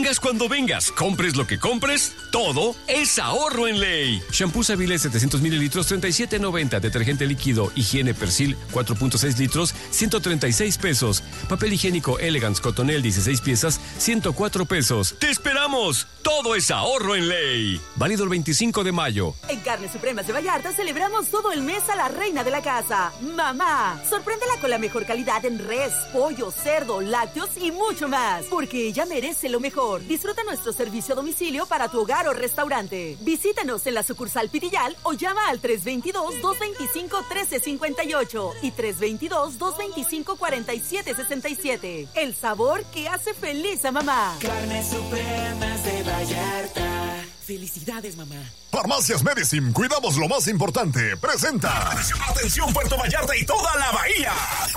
Vengas cuando vengas, compres lo que compres, todo es ahorro en Ley. Shampoo Savile 700 mililitros, 37.90. Detergente líquido Higiene Persil 4.6 litros, 136 pesos. Papel higiénico Elegance Cotonel 16 piezas, 104 pesos. ¡Te esperamos! Todo es ahorro en Ley. Válido el 25 de mayo. En Carnes Supremas de Vallarta celebramos todo el mes a la reina de la casa, mamá. Sorpréndela con la mejor calidad en res, pollo, cerdo, lácteos y mucho más, porque ella merece lo mejor. Disfruta nuestro servicio a domicilio para tu hogar o restaurante. Visítanos en la sucursal Pitillal o llama al 322-225-1358 y 322-225-4767. El sabor que hace feliz a mamá. Carnes Supremas de Vallarta. Felicidades, mamá. Farmacias Medicine, cuidamos lo más importante. Presenta. Atención Puerto Vallarta y toda la bahía.